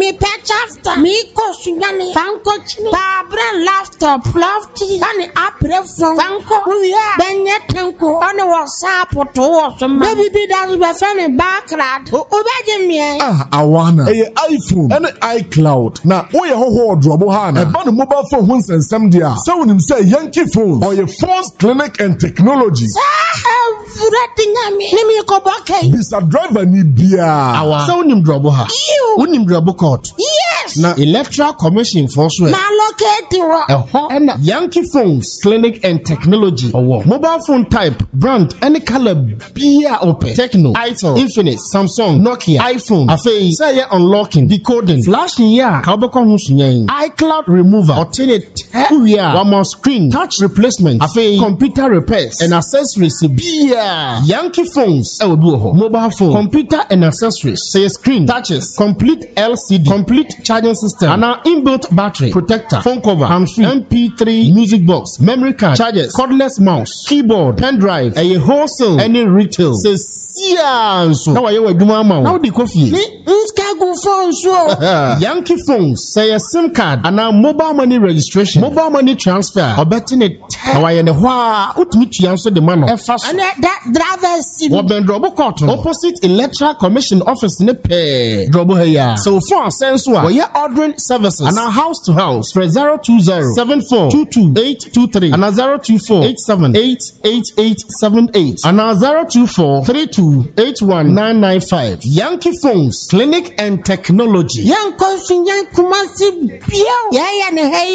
me patch after me kosunyane fanko chini babren laptop lofty ani abrefon fanko uya benye tanko on WhatsApp to wasoma baby be that be friend backrad obeje me awana iPhone and iCloud na wo ye ho drobo ha na ba no mobile phone ho nsensem dia so wonim say Yankee phone or your phones clinic and technology Mr. Driver ni bia so wonim drobo ha wonim drobo court yes na Electoral Commission for so na locate and Yankee phones clinic and technology mobile phone type brand any color bia open Tecno iPhone Infinix Samsung Nokia iPhone afei say unlocking decoding flashing ya ka obekọ ho sunyan iCloud remover alternate one more screen touch replacement afei computer repairs and accessories bia Yankee phones e obi ho mobile phone computer and accessories say screen touches complete LCD complete charging system and an inbuilt battery protector phone cover hands-free MP3 music box memory card chargers cordless mouse keyboard pen drive a wholesale any retail says so now you aduma ama now the coffee go phone so Yankee phones say a SIM card and a mobile money registration mobile money transfer or betting it now I know why utmi answer the man and that drivers what ben drobo court opposite Electoral Commission office ne pay drobo here so for sense we are ordering services and our house to house for 020-7422-823 and 024-878878 and 024-3281-995 Yankee phones clinic and technology yan konsun yan kumasi biyo ya ne